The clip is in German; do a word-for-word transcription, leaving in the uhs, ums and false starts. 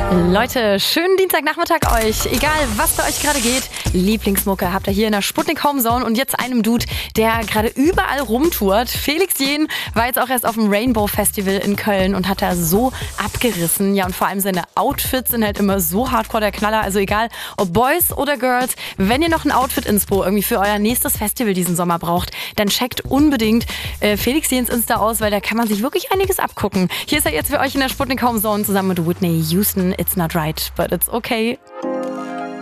Leute, schönen Dienstagnachmittag euch. Egal, was bei euch gerade geht, Lieblingsmucke habt ihr hier in der Sputnik Homezone und jetzt einem Dude, der gerade überall rumtourt. Felix Jähn war jetzt auch erst auf dem Rainbow Festival in Köln und hat da so abgerissen. Ja, und vor allem seine Outfits sind halt immer so hardcore der Knaller. Also egal, ob Boys oder Girls, wenn ihr noch ein Outfit-Inspo irgendwie für euer nächstes Festival diesen Sommer braucht, dann checkt unbedingt äh, Felix Jähns Insta aus, weil da kann man sich wirklich einiges abgucken. Hier ist er jetzt für euch in der Sputnik Homezone zusammen mit Whitney Houston. It's not right, but it's okay.